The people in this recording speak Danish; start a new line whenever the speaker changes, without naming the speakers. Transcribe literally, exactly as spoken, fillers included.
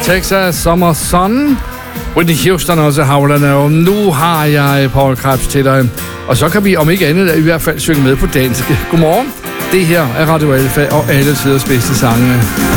Texas Summer Sun. Whitney Houston også havlerne, og nu har jeg Paul Krebs til dig. Og så kan vi om ikke andet i hvert fald synge med på dansk. Godmorgen. Det her er Radio Alfa og alle tiders bedste sange.